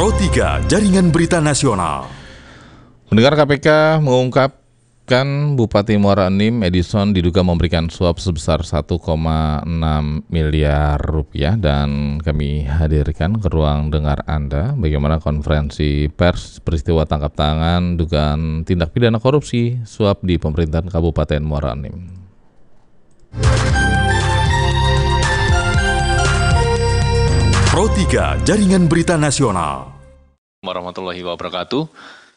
Pro 3 Jaringan Berita Nasional. Pendengar, KPK mengungkapkan Bupati Muara Enim Edison diduga memberikan suap sebesar 1,6 miliar rupiah, dan kami hadirkan ke ruang dengar Anda bagaimana konferensi pers peristiwa tangkap tangan dugaan tindak pidana korupsi suap di pemerintahan Kabupaten Muara Enim. Pro 3 Jaringan Berita Nasional. Warahmatullahi wabarakatuh.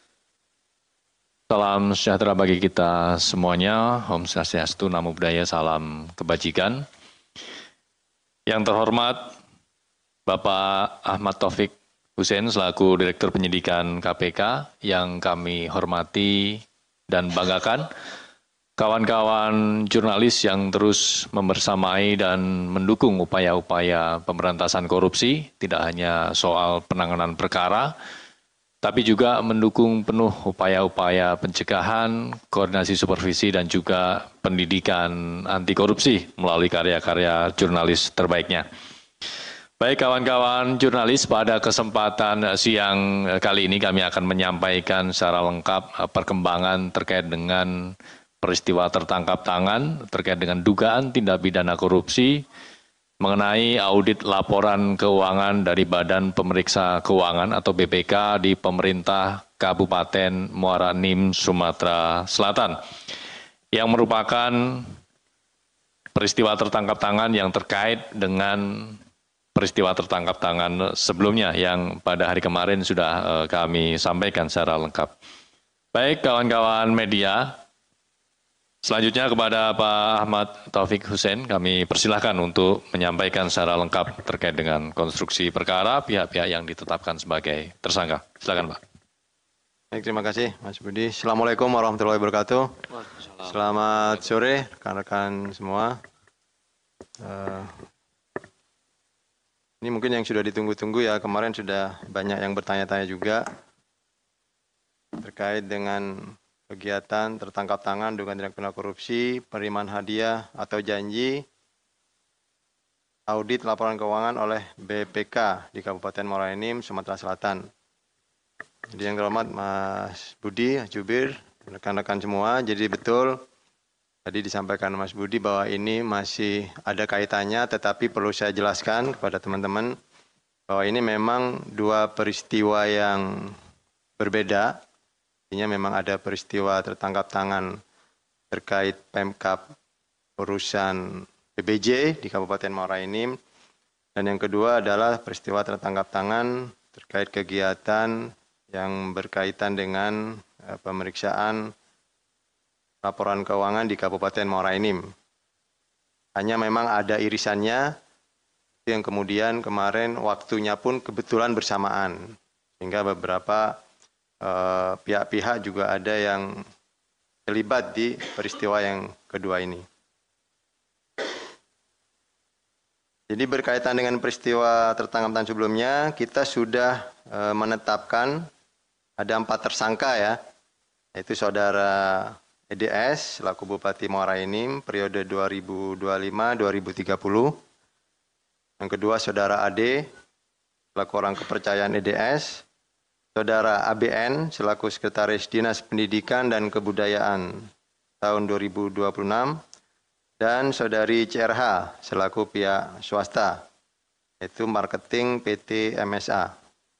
Salam sejahtera bagi kita semuanya. Om Swastiastu, Namo Buddhaya, salam kebajikan. Yang terhormat Bapak Ahmad Taufik Hussein selaku Direktur Penyidikan KPK yang kami hormati dan banggakan. Kawan-kawan jurnalis yang terus membersamai dan mendukung upaya-upaya pemberantasan korupsi, tidak hanya soal penanganan perkara, tapi juga mendukung penuh upaya-upaya pencegahan, koordinasi supervisi, dan juga pendidikan anti korupsi melalui karya-karya jurnalis terbaiknya. Baik kawan-kawan jurnalis, pada kesempatan siang kali ini kami akan menyampaikan secara lengkap perkembangan terkait dengan peristiwa tertangkap tangan terkait dengan dugaan tindak pidana korupsi mengenai audit laporan keuangan dari Badan Pemeriksa Keuangan atau BPK di pemerintah Kabupaten Muara Enim, Sumatera Selatan, yang merupakan peristiwa tertangkap tangan yang terkait dengan peristiwa tertangkap tangan sebelumnya yang pada hari kemarin sudah kami sampaikan secara lengkap. Baik kawan-kawan media, selanjutnya kepada Pak Ahmad Taufik Hussein kami persilahkan untuk menyampaikan secara lengkap terkait dengan konstruksi perkara pihak-pihak yang ditetapkan sebagai tersangka. Silakan Pak. Baik, terima kasih Mas Budi. Assalamualaikum warahmatullahi wabarakatuh. Selamat sore rekan-rekan semua. Ini mungkin yang sudah ditunggu-tunggu ya, kemarin sudah banyak yang bertanya-tanya juga terkait dengan kegiatan tertangkap tangan dugaan tindak pidana korupsi, penerimaan hadiah atau janji, audit laporan keuangan oleh BPK di Kabupaten Muara Enim, Sumatera Selatan. Jadi yang terhormat Mas Budi, Jubir, rekan-rekan semua, jadi betul tadi disampaikan Mas Budi bahwa ini masih ada kaitannya, tetapi perlu saya jelaskan kepada teman-teman bahwa ini memang dua peristiwa yang berbeda. Artinya memang ada peristiwa tertangkap tangan terkait Pemkab urusan PBJ di Kabupaten Muara Enim, dan yang kedua adalah peristiwa tertangkap tangan terkait kegiatan yang berkaitan dengan pemeriksaan laporan keuangan di Kabupaten Muara Enim. Hanya memang ada irisannya, itu yang kemudian kemarin waktunya pun kebetulan bersamaan, sehingga beberapa pihak-pihak juga ada yang terlibat di peristiwa yang kedua ini. Jadi berkaitan dengan peristiwa tertangkap tangan sebelumnya, kita sudah menetapkan ada 4 tersangka ya, yaitu Saudara EDS selaku Bupati Muara Enim periode 2025-2030. Yang kedua Saudara AD selaku orang kepercayaan EDS, Saudara ABN selaku Sekretaris Dinas Pendidikan dan Kebudayaan tahun 2026, dan Saudari CRH selaku pihak swasta, yaitu Marketing PT MSA.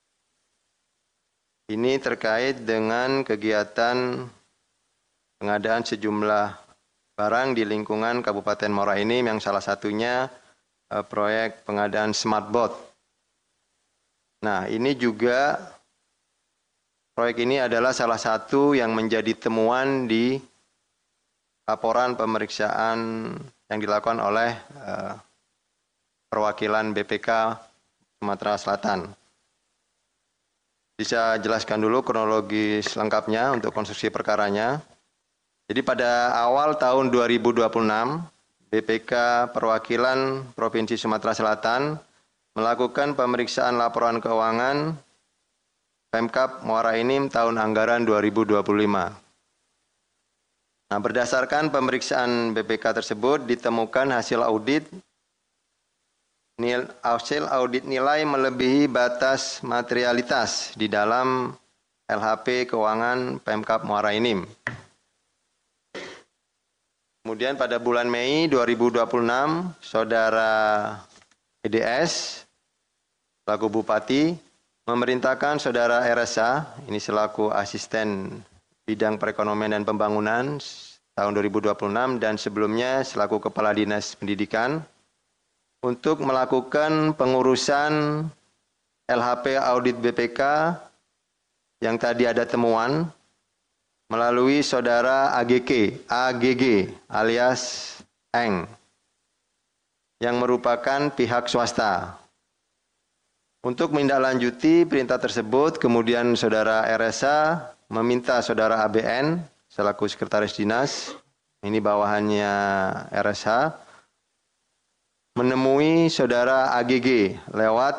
Ini terkait dengan kegiatan pengadaan sejumlah barang di lingkungan Kabupaten Muara Enim, yang salah satunya proyek pengadaan smartboard. Nah, ini juga proyek ini adalah salah satu yang menjadi temuan di laporan pemeriksaan yang dilakukan oleh perwakilan BPK Sumatera Selatan. Bisa jelaskan dulu kronologis lengkapnya untuk konstruksi perkaranya. Jadi pada awal tahun 2026, BPK Perwakilan Provinsi Sumatera Selatan melakukan pemeriksaan laporan keuangan Pemkab Muara Enim tahun anggaran 2025. Nah, berdasarkan pemeriksaan BPK tersebut ditemukan hasil audit hasil audit nilai melebihi batas materialitas di dalam LHP keuangan Pemkab Muara Enim. Kemudian pada bulan Mei 2026, Saudara EDS selaku Bupati memerintahkan Saudara RSA, ini selaku Asisten Bidang Perekonomian dan Pembangunan tahun 2026 dan sebelumnya selaku Kepala Dinas Pendidikan, untuk melakukan pengurusan LHP audit BPK yang tadi ada temuan melalui Saudara AGG alias Eng yang merupakan pihak swasta. Untuk menindaklanjuti perintah tersebut, kemudian Saudara RSA meminta Saudara ABN selaku Sekretaris Dinas, ini bawahannya RSH, menemui Saudara AGG lewat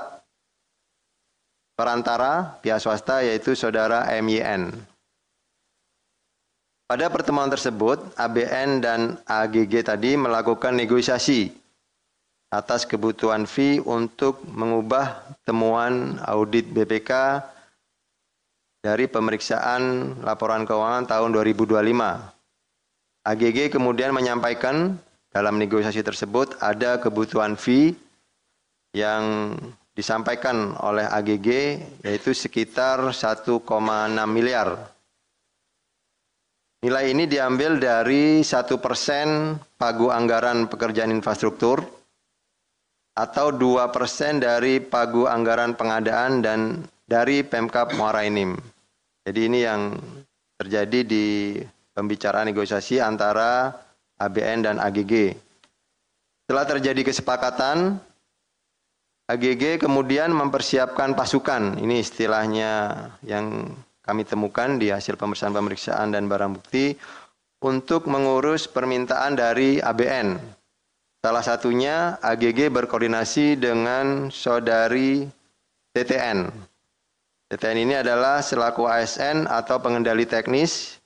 perantara pihak swasta yaitu Saudara MYN. Pada pertemuan tersebut, ABN dan AGG tadi melakukan negosiasi atas kebutuhan fee untuk mengubah temuan audit BPK dari pemeriksaan laporan keuangan tahun 2025. AGG kemudian menyampaikan dalam negosiasi tersebut ada kebutuhan fee yang disampaikan oleh AGG yaitu sekitar 1,6 miliar. Nilai ini diambil dari 1% pagu anggaran pekerjaan infrastruktur atau 2% dari pagu anggaran pengadaan dan dari Pemkab Muara Enim. Jadi ini yang terjadi di pembicaraan negosiasi antara ABN dan AGG. Setelah terjadi kesepakatan, AGG kemudian mempersiapkan pasukan, ini istilahnya yang kami temukan di hasil pemeriksaan dan barang bukti, untuk mengurus permintaan dari ABN. Salah satunya AGG berkoordinasi dengan Saudari TTN. TTN ini adalah selaku ASN atau pengendali teknis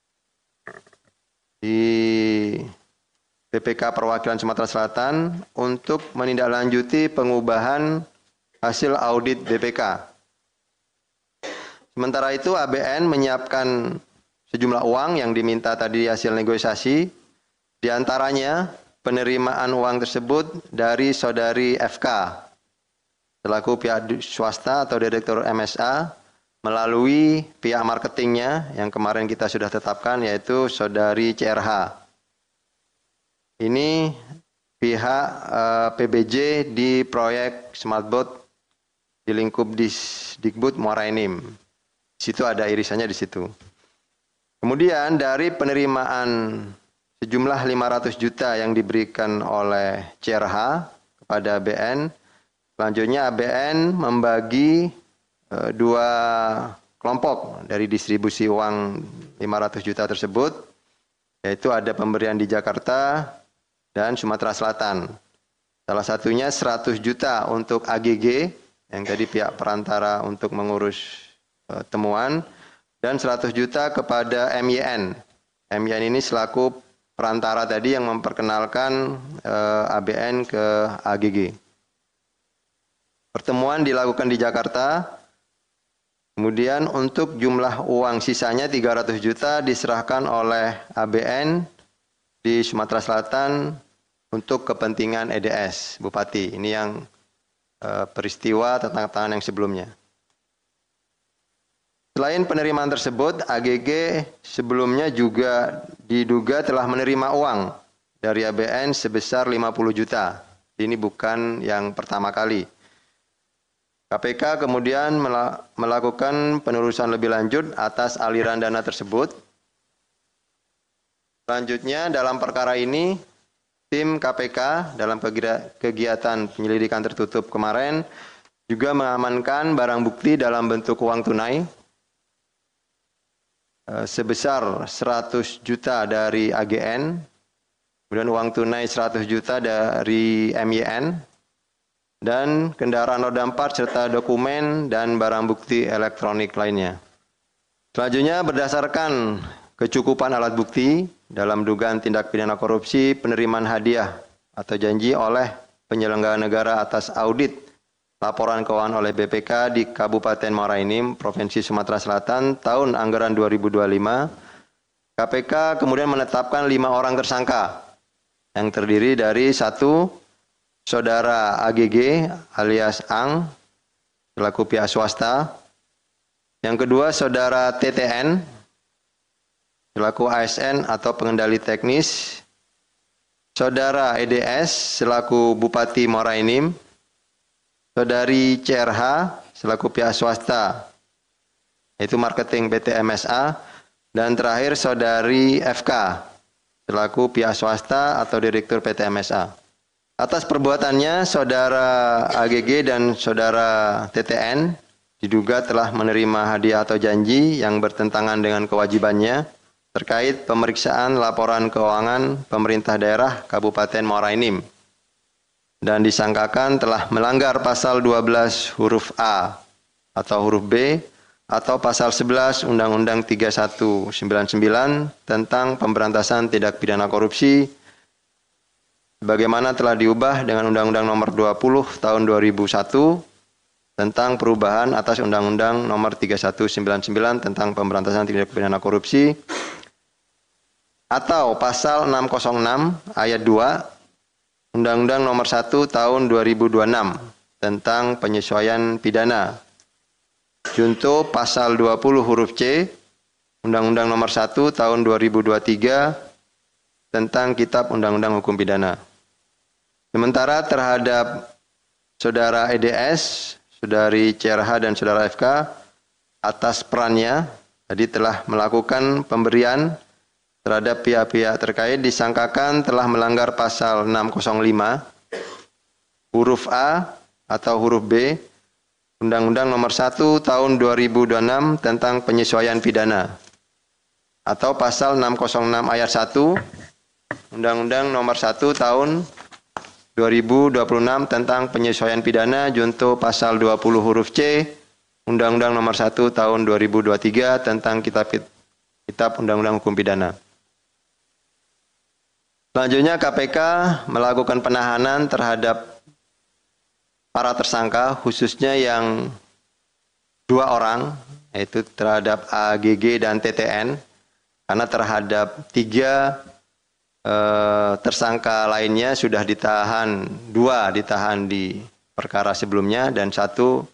di BPK Perwakilan Sumatera Selatan untuk menindaklanjuti pengubahan hasil audit BPK. Sementara itu ABN menyiapkan sejumlah uang yang diminta tadi hasil negosiasi, diantaranya penerimaan uang tersebut dari Saudari FK selaku pihak swasta atau Direktur MSA melalui pihak marketingnya yang kemarin kita sudah tetapkan yaitu Saudari CRH. Ini pihak PBJ di proyek Smartboat di lingkup Dikbud Muara Enim. Di situ ada irisannya di situ. Kemudian dari penerimaan sejumlah 500 juta yang diberikan oleh CRH kepada ABN, selanjutnya ABN membagi dua kelompok dari distribusi uang 500 juta tersebut, yaitu ada pemberian di Jakarta dan Sumatera Selatan. Salah satunya 100 juta untuk AGG, yang tadi pihak perantara untuk mengurus temuan, dan 100 juta kepada MYN. MYN ini selaku perantara tadi yang memperkenalkan ABN ke AGG. Pertemuan dilakukan di Jakarta. Kemudian untuk jumlah uang sisanya 300 juta diserahkan oleh ABN di Sumatera Selatan untuk kepentingan EDS, Bupati. Ini yang peristiwa tentang tangan yang sebelumnya. Selain penerimaan tersebut, AGG sebelumnya juga diduga telah menerima uang dari ABN sebesar 50 juta. Ini bukan yang pertama kali. KPK kemudian melakukan penelusuran lebih lanjut atas aliran dana tersebut. Selanjutnya dalam perkara ini, tim KPK dalam kegiatan penyelidikan tertutup kemarin juga mengamankan barang bukti dalam bentuk uang tunai sebesar 100 juta dari AGN, kemudian uang tunai 100 juta dari MYN, dan kendaraan roda 4 serta dokumen dan barang bukti elektronik lainnya. Selanjutnya berdasarkan kecukupan alat bukti dalam dugaan tindak pidana korupsi penerimaan hadiah atau janji oleh penyelenggara negara atas audit laporan keuangan oleh BPK di Kabupaten Muara Enim, Provinsi Sumatera Selatan tahun anggaran 2025, KPK kemudian menetapkan 5 orang tersangka yang terdiri dari 1. Saudara AGG alias Ang selaku pihak swasta. Yang kedua, Saudara TTN selaku ASN atau pengendali teknis. Saudara EDS selaku Bupati Muara Enim, Saudari CRH selaku pihak swasta, yaitu marketing PT MSA, dan terakhir Saudari FK selaku pihak swasta atau direktur PT MSA. Atas perbuatannya, Saudara AGG dan Saudara TTN diduga telah menerima hadiah atau janji yang bertentangan dengan kewajibannya terkait pemeriksaan laporan keuangan pemerintah daerah Kabupaten Muara Enim dan disangkakan telah melanggar pasal 12 huruf A atau huruf B atau pasal 11 Undang-Undang 3199 tentang pemberantasan tindak pidana korupsi sebagaimana telah diubah dengan Undang-Undang Nomor 20 Tahun 2001 tentang perubahan atas Undang-Undang Nomor 3199 tentang pemberantasan tindak pidana korupsi, atau pasal 606 ayat 2 Undang-Undang Nomor 1 Tahun 2026 tentang penyesuaian pidana, junto pasal 20 huruf C Undang-Undang Nomor 1 Tahun 2023 tentang Kitab Undang-Undang Hukum Pidana. Sementara terhadap Saudara EDS, Saudari CRH dan Saudara FK atas perannya tadi telah melakukan pemberian terhadap pihak-pihak terkait disangkakan telah melanggar pasal 605 huruf A atau huruf B Undang-Undang Nomor 1 Tahun 2026 tentang penyesuaian pidana, atau pasal 606 ayat 1 Undang-Undang Nomor 1 Tahun 2026 tentang penyesuaian pidana, junto pasal 20 huruf C Undang-Undang Nomor 1 Tahun 2023 tentang Kitab Undang-Undang Hukum Pidana. Selanjutnya KPK melakukan penahanan terhadap para tersangka, khususnya yang 2 orang, yaitu terhadap AGG dan TTN, karena terhadap 3 tersangka lainnya sudah ditahan, 2 ditahan di perkara sebelumnya dan 1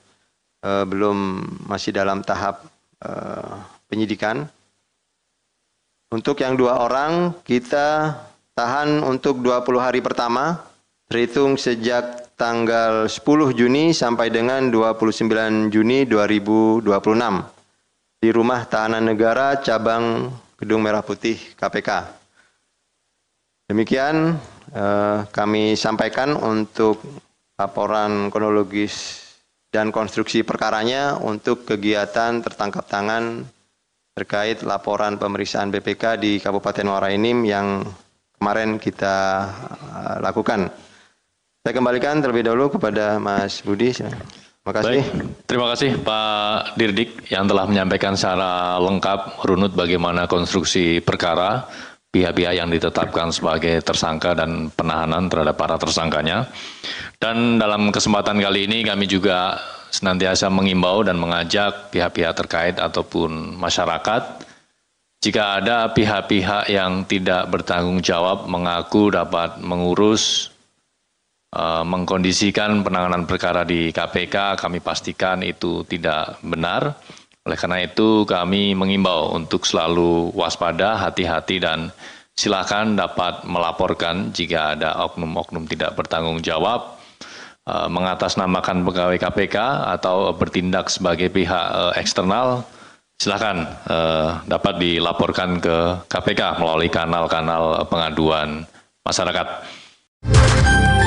masih dalam tahap penyidikan. Untuk yang 2 orang kita tahan untuk 20 hari pertama, terhitung sejak tanggal 10 Juni sampai dengan 29 Juni 2026 di Rumah Tahanan Negara Cabang Gedung Merah Putih KPK. Demikian kami sampaikan untuk laporan kronologis dan konstruksi perkaranya untuk kegiatan tertangkap tangan terkait laporan pemeriksaan BPK di Kabupaten Muara Enim yang kemarin kita lakukan. Saya kembalikan terlebih dahulu kepada Mas Budi. Terima kasih. Baik, terima kasih Pak Dirdik yang telah menyampaikan secara lengkap runut bagaimana konstruksi perkara, pihak-pihak yang ditetapkan sebagai tersangka dan penahanan terhadap para tersangkanya. Dan dalam kesempatan kali ini kami juga senantiasa mengimbau dan mengajak pihak-pihak terkait ataupun masyarakat, jika ada pihak-pihak yang tidak bertanggung jawab mengaku dapat mengurus, mengkondisikan penanganan perkara di KPK, kami pastikan itu tidak benar. Oleh karena itu kami mengimbau untuk selalu waspada, hati-hati, dan silakan dapat melaporkan jika ada oknum-oknum tidak bertanggung jawab, mengatasnamakan pegawai KPK atau bertindak sebagai pihak eksternal. Silakan dapat dilaporkan ke KPK melalui kanal-kanal pengaduan masyarakat.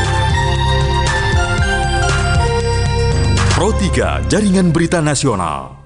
Pro 3 Jaringan Berita Nasional.